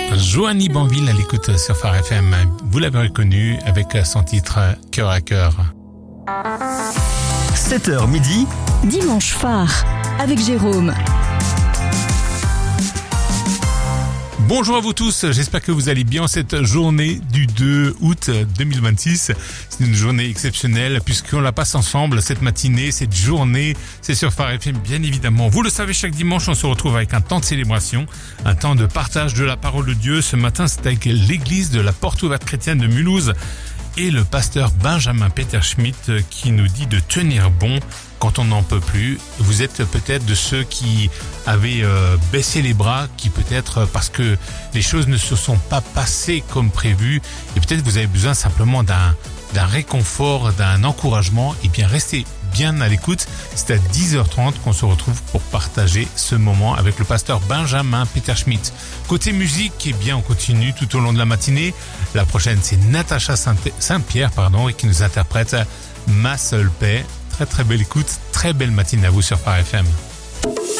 Joanie Banville à l'écoute sur Phare FM. Vous l'avez reconnu avec son titre Cœur à cœur. 7h midi. Dimanche Phare avec Jérôme. Bonjour à vous tous, j'espère que vous allez bien cette journée du 2 août 2026. C'est une journée exceptionnelle puisqu'on la passe ensemble cette matinée, cette journée. C'est sur Phare FM bien évidemment. Vous le savez, chaque dimanche on se retrouve avec un temps de célébration, un temps de partage de la parole de Dieu. Ce matin c'est avec l'église de la Porte Ouverte Chrétienne de Mulhouse et le pasteur Benjamin Peter Schmidt qui nous dit de tenir bon quand on n'en peut plus. Vous êtes peut-être de ceux qui avaient baissé les bras, qui peut-être parce que les choses ne se sont pas passées comme prévu, et peut-être vous avez besoin simplement d'un réconfort, d'un encouragement. Et bien restez bien à l'écoute, c'est à 10h30 qu'on se retrouve pour partager ce moment avec le pasteur Benjamin Peter Schmidt. Côté musique, eh bien on continue tout au long de la matinée. La prochaine c'est Natacha Saint-Pierre et qui nous interprète Ma seule paix. Très très belle écoute, très belle matinée à vous sur Phare FM.